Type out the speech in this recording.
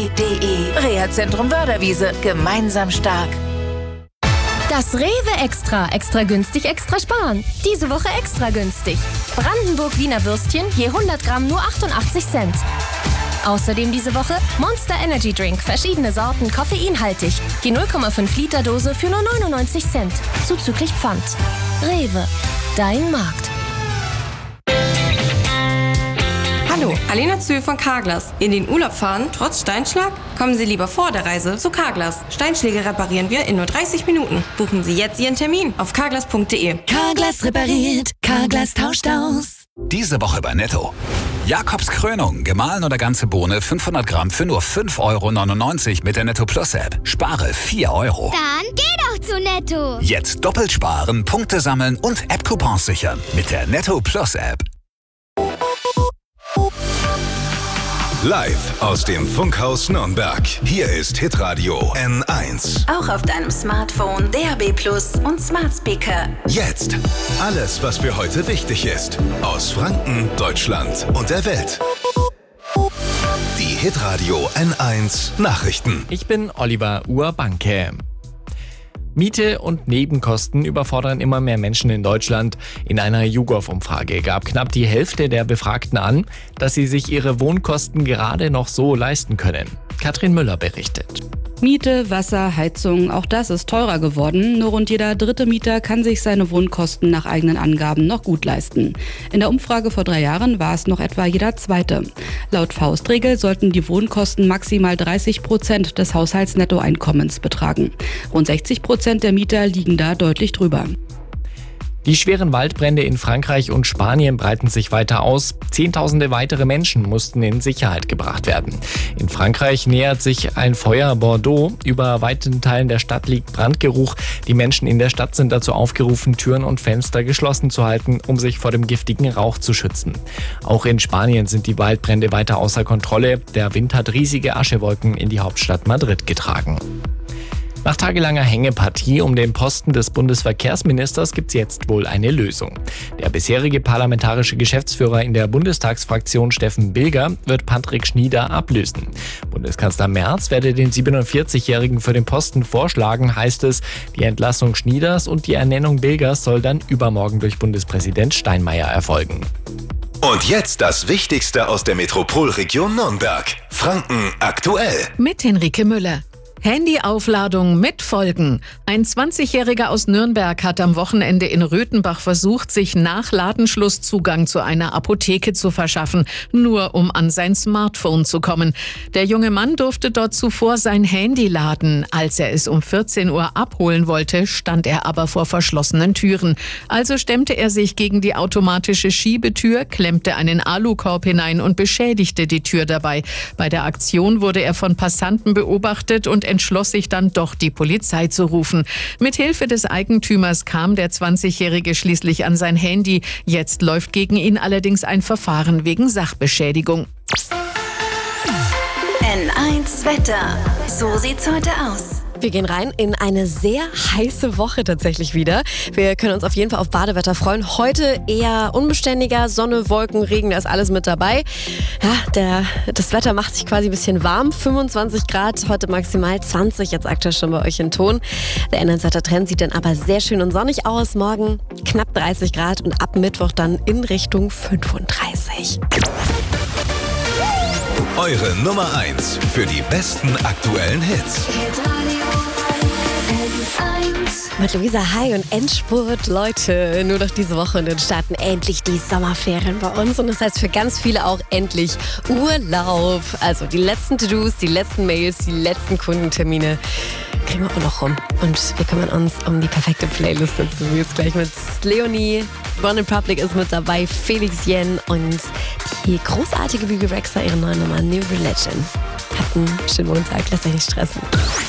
rewe.de. Reha-Zentrum Wörderwiese. Gemeinsam stark. Das Rewe Extra. Extra günstig, extra sparen. Diese Woche extra günstig. Brandenburg Wiener Würstchen, je 100 Gramm nur 88 Cent. Außerdem diese Woche Monster Energy Drink, verschiedene Sorten, koffeinhaltig. Die 0,5 Liter Dose für nur 99 Cent. Zuzüglich Pfand. Rewe, dein Markt. Hallo, Alena Zühl von Carglass. In den Urlaub fahren, trotz Steinschlag? Kommen Sie lieber vor der Reise zu Carglass. Steinschläge reparieren wir in nur 30 Minuten. Buchen Sie jetzt Ihren Termin auf carglass.de. Carglass repariert, Carglass tauscht aus. Diese Woche bei Netto. Jakobs Krönung, gemahlen oder ganze Bohne, 500 Gramm für nur 5,99 € mit der Netto Plus App. Spare 4 €. Dann geh doch zu Netto. Jetzt doppelt sparen, Punkte sammeln und App-Coupons sichern mit der Netto Plus App. Live aus dem Funkhaus Nürnberg. Hier ist Hitradio N1. Auch auf deinem Smartphone, DAB+ und Smart Speaker. Jetzt alles, was für heute wichtig ist. Aus Franken, Deutschland und der Welt. Die Hitradio N1 Nachrichten. Ich bin Oliver Urbanke. Miete und Nebenkosten überfordern immer mehr Menschen in Deutschland. In einer YouGov-Umfrage gab knapp die Hälfte der Befragten an, dass sie sich ihre Wohnkosten gerade noch so leisten können. Katrin Müller berichtet. Miete, Wasser, Heizung, auch das ist teurer geworden. Nur rund jeder dritte Mieter kann sich seine Wohnkosten nach eigenen Angaben noch gut leisten. In der Umfrage vor 3 Jahren war es noch etwa jeder zweite. Laut Faustregel sollten die Wohnkosten maximal 30% des Haushaltsnettoeinkommens betragen. Rund 60% der Mieter liegen da deutlich drüber. Die schweren Waldbrände in Frankreich und Spanien breiten sich weiter aus. Zehntausende weitere Menschen mussten in Sicherheit gebracht werden. In Frankreich nähert sich ein Feuer Bordeaux. Über weiten Teilen der Stadt liegt Brandgeruch. Die Menschen in der Stadt sind dazu aufgerufen, Türen und Fenster geschlossen zu halten, um sich vor dem giftigen Rauch zu schützen. Auch in Spanien sind die Waldbrände weiter außer Kontrolle. Der Wind hat riesige Aschewolken in die Hauptstadt Madrid getragen. Nach tagelanger Hängepartie um den Posten des Bundesverkehrsministers gibt es jetzt wohl eine Lösung. Der bisherige parlamentarische Geschäftsführer in der Bundestagsfraktion Steffen Bilger wird Patrick Schnieder ablösen. Bundeskanzler Merz werde den 47-Jährigen für den Posten vorschlagen, heißt es. Die Entlassung Schnieders und die Ernennung Bilgers soll dann übermorgen durch Bundespräsident Steinmeier erfolgen. Und jetzt das Wichtigste aus der Metropolregion Nürnberg. Franken aktuell. Mit Henrike Müller. Handyaufladung mit Folgen. Ein 20-Jähriger aus Nürnberg hat am Wochenende in Röthenbach versucht, sich nach Ladenschluss Zugang zu einer Apotheke zu verschaffen, nur um an sein Smartphone zu kommen. Der junge Mann durfte dort zuvor sein Handy laden. Als er es um 14 Uhr abholen wollte, stand er aber vor verschlossenen Türen. Also stemmte er sich gegen die automatische Schiebetür, klemmte einen Alukorb hinein und beschädigte die Tür dabei. Bei der Aktion wurde er von Passanten beobachtet und entschloss sich dann doch, die Polizei zu rufen. Mit Hilfe des Eigentümers kam der 20-Jährige schließlich an sein Handy. Jetzt läuft gegen ihn allerdings ein Verfahren wegen Sachbeschädigung. N1 Wetter. So sieht's heute aus. Wir gehen rein in eine sehr heiße Woche tatsächlich wieder. Wir können uns auf jeden Fall auf Badewetter freuen. Heute eher unbeständiger, Sonne, Wolken, Regen, da ist alles mit dabei. Ja, das Wetter macht sich quasi ein bisschen warm. 25 Grad, heute maximal 20 jetzt aktuell schon bei euch in Ton. Der N1-Wetter-Trend sieht dann aber sehr schön und sonnig aus. Morgen knapp 30 Grad und ab Mittwoch dann in Richtung 35. Eure Nummer 1 für die besten aktuellen Hits. Mit Luisa Hay und Endspurt, Leute, nur noch diese Woche und dann starten endlich die Sommerferien bei uns und das heißt für ganz viele auch endlich Urlaub. Also die letzten To-Dos, die letzten Mails, die letzten Kundentermine kriegen wir auch noch rum und wir kümmern uns um die perfekte Playlist dazu. Jetzt gleich mit Leonie, One Republic ist mit dabei, Felix Jen und die großartige Bibi Rexha, ihre neue Nummer New Religion. Habt einen schönen Montag, lasst euch nicht stressen.